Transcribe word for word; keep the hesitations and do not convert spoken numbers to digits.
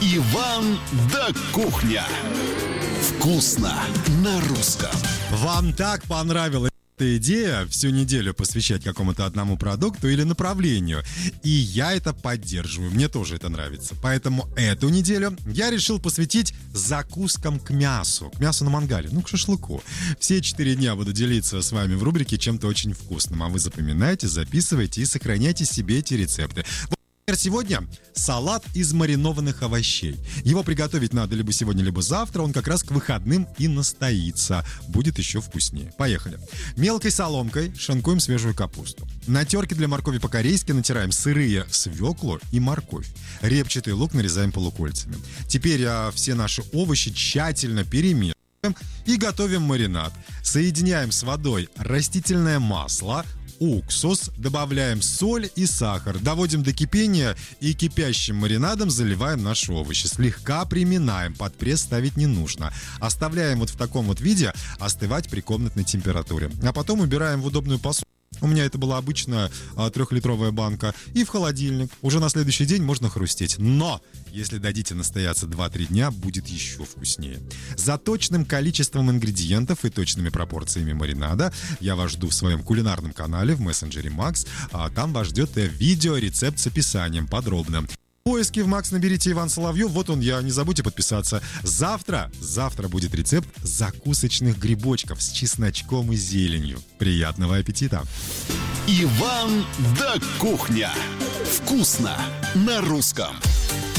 Иван да кухня. Вкусно на русском. Вам так понравилась эта идея всю неделю посвящать какому-то одному продукту или направлению? И я это поддерживаю, мне тоже это нравится. Поэтому эту неделю я решил посвятить закускам к мясу. К мясу на мангале, ну к шашлыку. Все четыре дня буду делиться с вами в рубрике чем-то очень вкусным. А вы запоминайте, записывайте и сохраняйте себе эти рецепты. Сегодня салат из маринованных овощей. Его приготовить надо либо сегодня, либо завтра. Он как раз к выходным и настоится. Будет еще вкуснее. Поехали. Мелкой соломкой шинкуем свежую капусту. На терке для моркови по-корейски натираем сырые свеклу и морковь. Репчатый лук нарезаем полукольцами. Теперь а, все наши овощи тщательно перемешиваем и готовим маринад. Соединяем с водой растительное масло, уксус, добавляем соль и сахар, доводим до кипения и кипящим маринадом заливаем наши овощи. Слегка приминаем, под пресс ставить не нужно. Оставляем вот в таком вот виде остывать при комнатной температуре. А потом убираем в удобную посуду. У меня это была обычная а, трехлитровая банка. И в холодильник. Уже на следующий день можно хрустеть. Но, если дадите настояться два-три дня, будет еще вкуснее. За точным количеством ингредиентов и точными пропорциями маринада я вас жду в своем кулинарном канале в мессенджере Макс. А там вас ждет видео-рецепт с описанием подробным. В поиске в Макс наберите Иван Соловьев, вот он я, не забудьте подписаться. Завтра, завтра будет рецепт закусочных грибочков с чесночком и зеленью. Приятного аппетита! Иван да кухня. Вкусно на русском.